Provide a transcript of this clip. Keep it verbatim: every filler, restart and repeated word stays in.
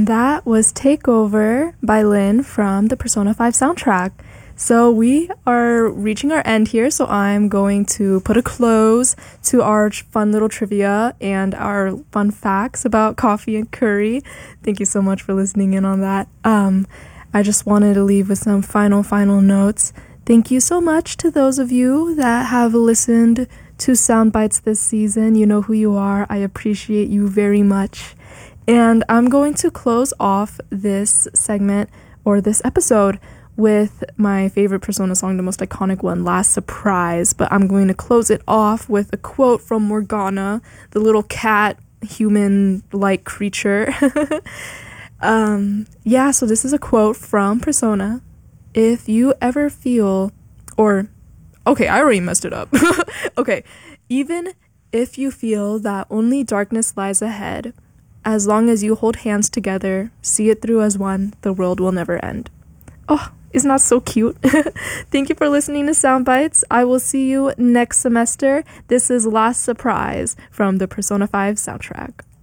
And that was Takeover by Lin from the Persona five soundtrack. So we are reaching our end here, so I'm going to put a close to our fun little trivia and our fun facts about coffee and curry. Thank you so much for listening in on that. Um, I just wanted to leave with some final, final notes. Thank you so much to those of you that have listened to Soundbites this season. You know who you are. I appreciate you very much. And I'm going to close off this segment or this episode with my favorite Persona song, the most iconic one, Last Surprise. But I'm going to close it off with a quote from Morgana, the little cat human-like creature. um, yeah, so this is a quote from Persona. If you ever feel, or, okay, I already messed it up. Okay, even if you feel that only darkness lies ahead, as long as you hold hands together, see it through as one, the world will never end. Oh, isn't that so cute? Thank you for listening to Soundbites. I will see you next semester. This is Last Surprise from the Persona five soundtrack.